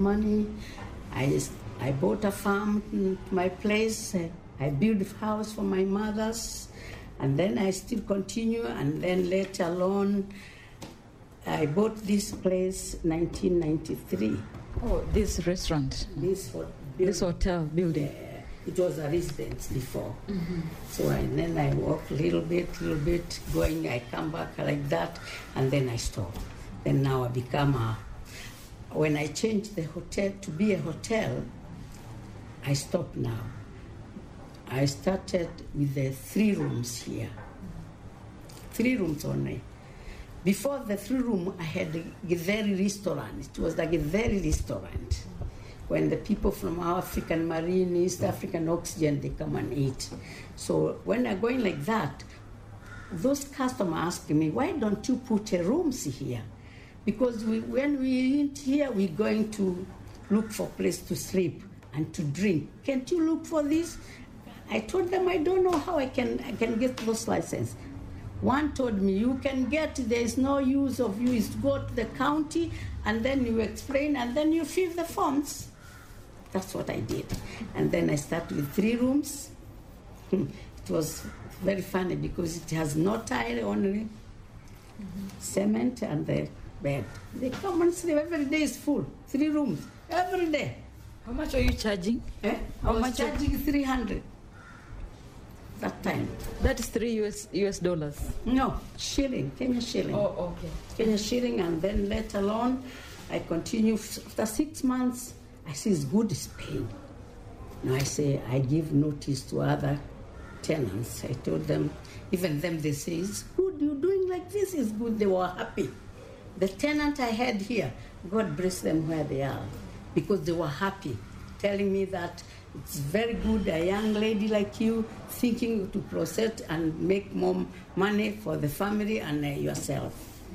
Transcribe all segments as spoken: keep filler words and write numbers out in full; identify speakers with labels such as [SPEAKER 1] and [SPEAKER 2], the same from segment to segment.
[SPEAKER 1] money. I, I bought a farm to my place. I built a house for my mothers. And then I still continue. And then later on, I bought this place nineteen ninety-three.
[SPEAKER 2] Oh, this restaurant?
[SPEAKER 1] This,
[SPEAKER 2] this hotel building?
[SPEAKER 1] Yeah. It was a residence before. Mm-hmm. So and then I walk a little bit, little bit, going, I come back like that, and then I stop. Then now I become a, when I changed the hotel to be a hotel, I stopped now. I started with the three rooms here. Three rooms only. Before the three room, I had a Githeri restaurant. It was like a very restaurant. When the people from African Marine, East African Oxygen, they come and eat. So when I'm going like that, those customers ask me, why don't you put a rooms here? Because we, when we eat here, we're going to look for a place to sleep and to drink. Can't you look for this? I told them, I don't know how I can, I can get those licenses. One told me, you can get, there's no use of you, is to go to the county, and then you explain, and then you fill the forms. That's what I did. And then I started with three rooms. It was very funny because it has no tile, only mm-hmm. cement and the bed. They come and sleep every day is full. Three rooms, every day.
[SPEAKER 2] How much are you charging?
[SPEAKER 1] Eh?
[SPEAKER 2] How
[SPEAKER 1] I was
[SPEAKER 2] much
[SPEAKER 1] charging three hundred that time.
[SPEAKER 2] That is three U S U S dollars?
[SPEAKER 1] No, shilling, Kenya shilling.
[SPEAKER 2] Oh, okay.
[SPEAKER 1] Kenya shilling, and then later on, I continue. After six months, I say it's good, it's paying. Now I say, I give notice to other tenants. I told them, even them, they say, it's good, you're doing like this, is good. They were happy. The tenant I had here, God bless them where they are, because they were happy, telling me that it's very good, a young lady like you, thinking to proceed and make more money for the family and uh, yourself.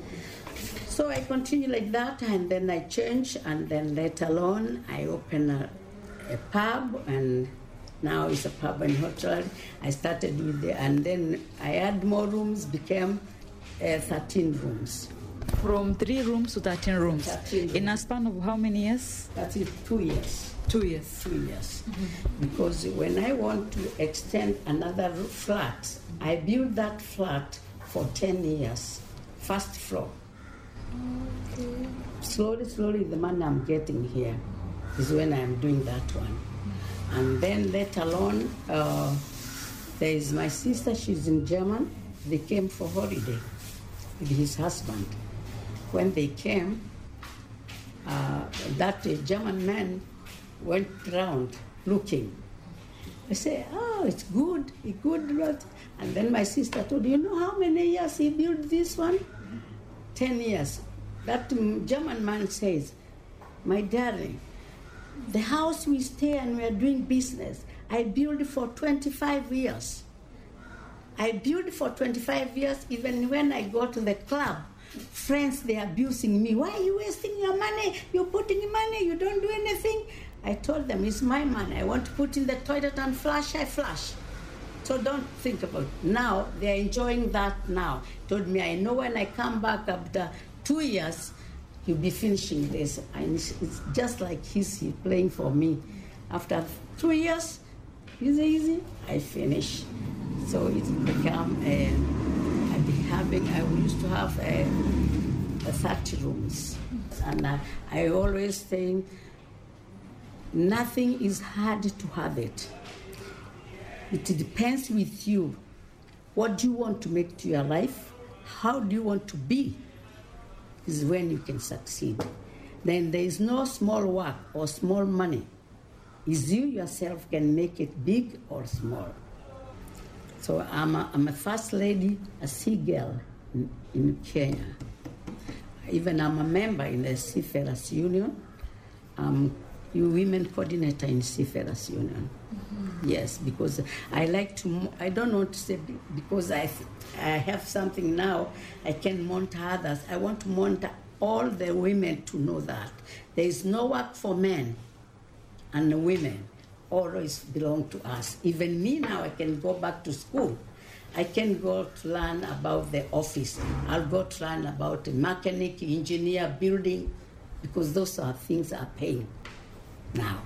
[SPEAKER 1] So I continue like that, and then I change, and then later on, I open a, a pub, and now it's a pub and hotel. I started with the, and then I add more rooms, became uh, thirteen rooms.
[SPEAKER 2] From three rooms to thirteen rooms.
[SPEAKER 1] thirteen rooms.
[SPEAKER 2] In a span of how many years?
[SPEAKER 1] That is two years.
[SPEAKER 2] Two years.
[SPEAKER 1] Two years. Mm-hmm. Because when I want to extend another flat, I build that flat for ten years, first floor. Okay. Slowly, slowly, the money I'm getting here is when I'm doing that one. And then later on, uh, there is my sister, she's in Germany. They came for holiday with his husband. When they came, uh, that uh, German man went round looking. I say, oh, it's good, it's good. And then my sister told, you know how many years he built this one? Ten years. That German man says, my darling, the house we stay and we are doing business, I built for twenty-five years. I built for twenty-five years, even when I go to the club, friends, they're abusing me. Why are you wasting your money? You're putting money, you don't do anything. I told them, it's my money. I want to put in the toilet and flush, I flush. So don't think about it. Now, they're enjoying that now. Told me, I know when I come back after two years, you'll be finishing this. And it's, it's just like he's he playing for me. After two years, easy, easy, I finish. So it's become, uh, I've been having, I used to have uh, thirty rooms. And uh, I always think, nothing is hard to have it. It depends with you. What do you want to make to your life? How do you want to be? Is when you can succeed. Then there is no small work or small money. Is you yourself can make it big or small. So I'm a, I'm a first lady, a sea girl in, in Kenya. Even I'm a member in the Seafarers Union. I'm a women coordinator in Seafarers Union. Mm-hmm. Yes, because I like to, I don't want to say because I, I have something now, I can monitor others. I want to monitor all the women to know that there is no work for men and women. Always belong to us. Even me now, I can go back to school. I can go to learn about the office. I'll go to learn about the mechanic, engineer, building. because those are things are paying now.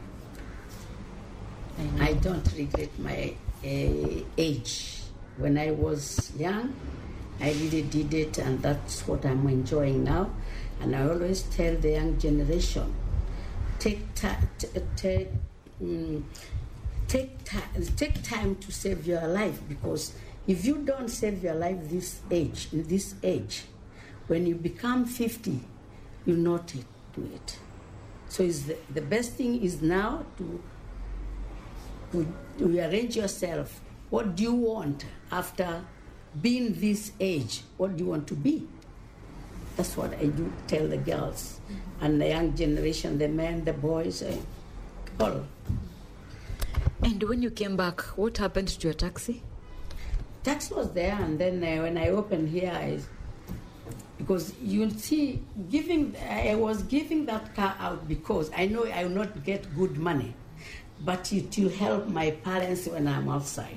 [SPEAKER 1] I don't regret my uh, age. When I was young, I really did it, and that's what I'm enjoying now. And I always tell the young generation, take time, t- t- um, take time, take time to save your life, because if you don't save your life this age, in this age, when you become fifty, you'll not do it. So it's the, the best thing is now to, to, to arrange yourself. What do you want after being this age? What do you want to be? That's what I do tell the girls and the young generation, the men, the boys, uh, all.
[SPEAKER 2] And when you came back, what happened to your taxi?
[SPEAKER 1] Taxi was there, and then uh, when I opened here, I, because you'll see, giving I was giving that car out because I know I will not get good money, but it will help my parents when I'm outside.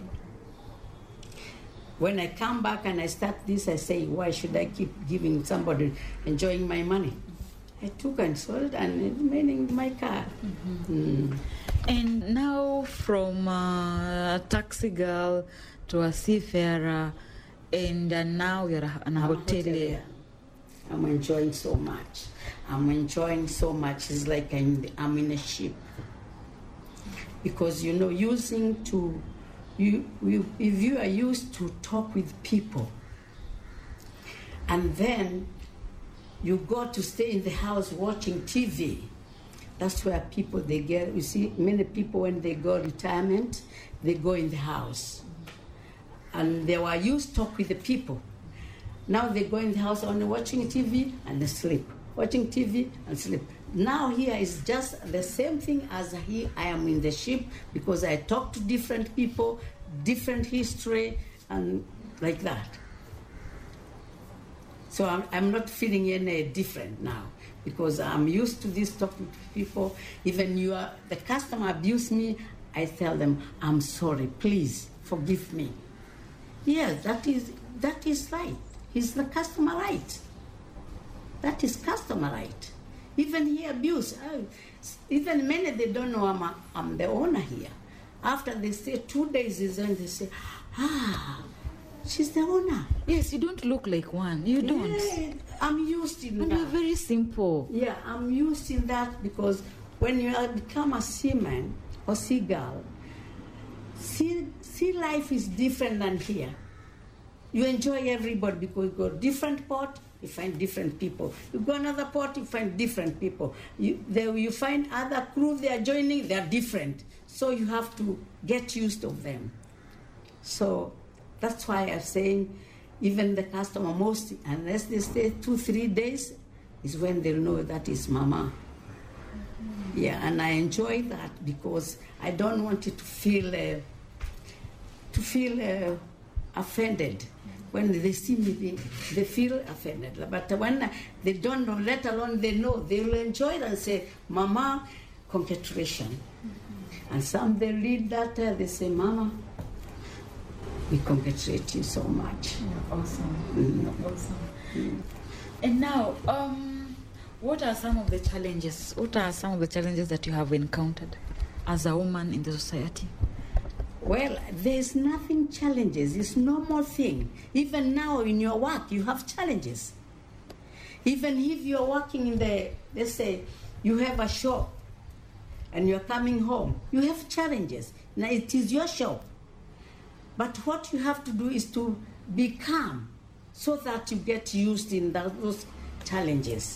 [SPEAKER 1] When I come back and I start this, I say, why should I keep giving somebody enjoying my money? I took and sold and it remaining in my car. Mm-hmm. Mm.
[SPEAKER 2] And now from uh, a taxi girl to a seafarer, and uh, now you're a, an hotelier.
[SPEAKER 1] I'm enjoying so much. I'm enjoying so much. It's like I'm, I'm in a ship. Because, you know, using to... You, you, if you are used to talk with people, and then you go to stay in the house watching T V, that's where people, they get, you see, many people when they go retirement, they go in the house. And they were used to talk with the people. Now they go in the house only watching T V and they sleep. Watching T V and sleep. Now here is just the same thing as here I am in the ship, because I talk to different people, different history, and like that. So I'm, I'm not feeling any different now, because I'm used to this talking to people. Even you are, the customer abuse me, I tell them, I'm sorry, please forgive me. Yes, that is, that is right. He's the customer right. That is customer right. Even he abuse. Oh, even many, they don't know I'm, a, I'm the owner here. After they stay two days is when they say, ah, she's the owner.
[SPEAKER 2] Yes, you don't look like one. You don't.
[SPEAKER 1] Yeah, I'm used in
[SPEAKER 2] and
[SPEAKER 1] that.
[SPEAKER 2] You're very simple.
[SPEAKER 1] Yeah, I'm used in that, because when you become a seaman or seagull, sea, sea life is different than here. You enjoy everybody, because you go different port, you find different people. You go another port, you find different people. You, there, you find other crew, they are joining, they are different. So you have to get used to them. So that's why I'm saying, even the customer, most, unless they stay two, three days, is when they'll know that is Mama. Yeah, and I enjoy that, because I don't want you to feel, uh, to feel uh, offended. When they see me, they, they feel offended. But when they don't know, let alone they know, they will enjoy it and say, Mama, congratulations. Mm-hmm. And some, they read that, uh, they say, Mama, we congratulate you so much.
[SPEAKER 2] You're awesome.
[SPEAKER 1] Mm.
[SPEAKER 2] You're awesome. Mm. And now, um, what are some of the challenges? What are some of the challenges that you have encountered as a woman in the society?
[SPEAKER 1] Well, there's nothing challenges. It's normal thing. Even now in your work, you have challenges. Even if you're working in the, let's say, you have a shop and you're coming home, you have challenges. Now it is your shop. But what you have to do is to be calm so that you get used in those challenges.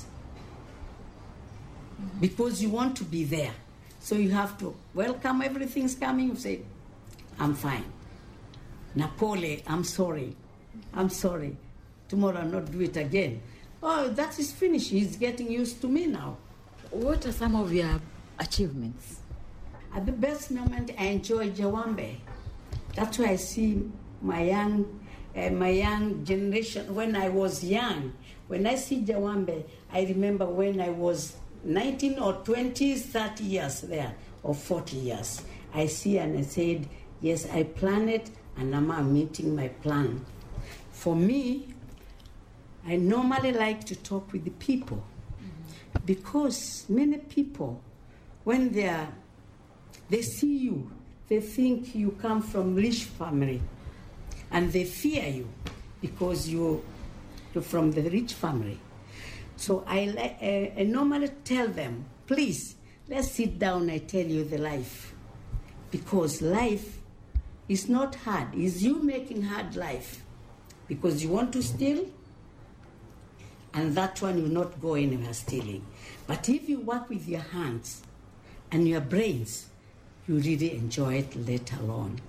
[SPEAKER 1] Because you want to be there. So you have to welcome everything's coming, you say, I'm fine. Napoli, I'm sorry. I'm sorry. Tomorrow I'll not do it again. Oh, that is finished. He's getting used to me now.
[SPEAKER 2] What are some of your achievements?
[SPEAKER 1] At the best moment, I enjoy Jawambe. That's why I see my young, uh, my young generation. When I was young, when I see Jawambe, I remember when I was nineteen or twenty, thirty years there, or forty years. I see and I said, yes, I planned it, and now I'm meeting my plan. For me, I normally like to talk with the people, mm-hmm. Because many people, when they are, they see you, they think you come from rich family, and they fear you because you, you're from the rich family. So I, uh, I normally tell them, please, let's sit down, I tell you the life. Because life is not hard. It's you making hard life. Because you want to steal, and that one will not go anywhere stealing. But if you work with your hands and your brains, you really enjoy it later on.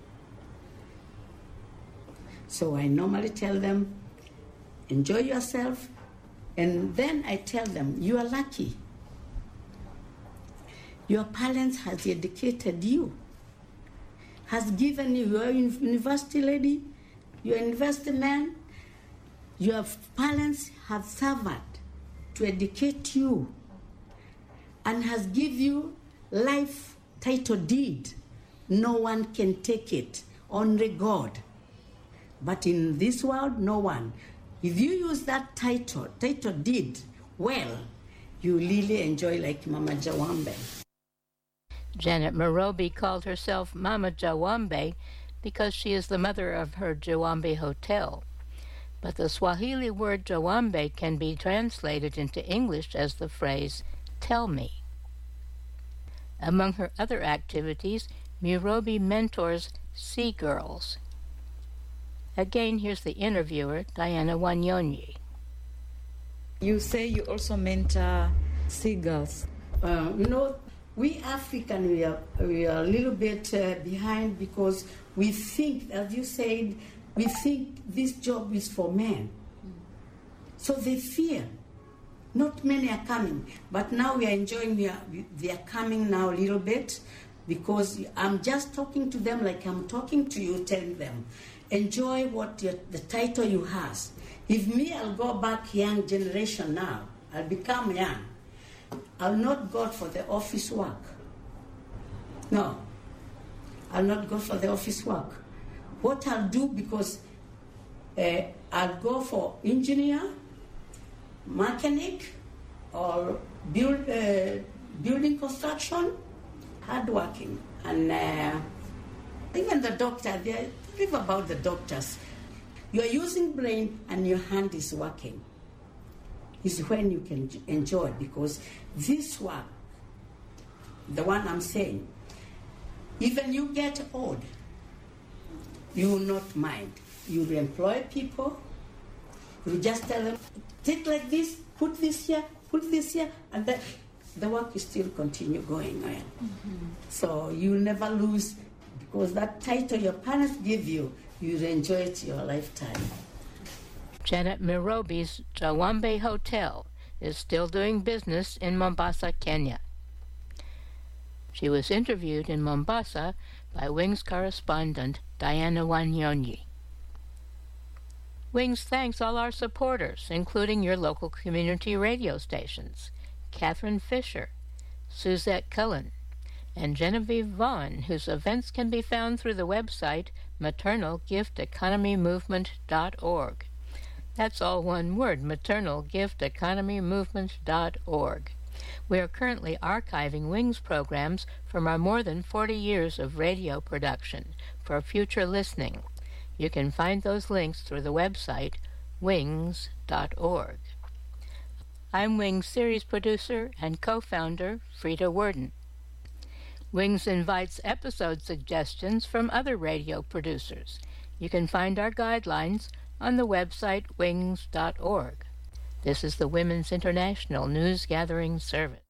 [SPEAKER 1] So I normally tell them, enjoy yourself, and then I tell them, you are lucky. Your parents has educated you, has given you, you're a university lady, you're a university man, your parents have served to educate you and has give you life title deed. No one can take it, only God. But in this world, no one. If you use that title, title deed, well, you really enjoy like Mama Jawambe.
[SPEAKER 3] Janet Murobi called herself Mama Jawambe because she is the mother of her Jawambe Hotel. But the Swahili word Jawambe can be translated into English as the phrase, tell me. Among her other activities, Murobi mentors Sea Girls. Again, here's the interviewer, Diana Wanyonyi.
[SPEAKER 2] You say you also mentor Sea Girls.
[SPEAKER 1] Uh, you know, we African, we are, we are a little bit uh, behind because we think, as you said, we think this job is for men. So they fear. Not many are coming. But now we are enjoying, we are, they are coming now a little bit because I'm just talking to them like I'm talking to you, telling them, enjoy what your, the title you has. If me, I'll go back young generation now. I'll become young. I'll not go for the office work. No. I'll not go for the office work. What I'll do, because uh, I'll go for engineer, mechanic, or build, uh, building construction, hardworking. And uh, even the doctor, they live about the doctors. You are using brain and your hand is working. Is when you can enjoy, because this work, the one I'm saying, even you get old, you will not mind. You will employ people, you just tell them, take like this, put this here, put this here, and then the work will still continue going on. Mm-hmm. So you will never lose, because that title your parents give you, you'll enjoy it your lifetime.
[SPEAKER 3] Janet Murobi's Jawambe Hotel is still doing business in Mombasa, Kenya. She was interviewed in Mombasa by Wings correspondent Diana Wanyonyi. Wings thanks all our supporters, including your local community radio stations, Catherine Fisher, Suzette Cullen, and Genevieve Vaughn, whose events can be found through the website maternal gift economy movement dot org. That's all one word, maternal gift economy movement dot org. We are currently archiving Wings programs from our more than forty years of radio production for future listening. You can find those links through the website wings dot org. I'm Wings series producer and co-founder Frida Worden. Wings invites episode suggestions from other radio producers. You can find our guidelines on the website wings dot org. This is the Women's International News Gathering Service.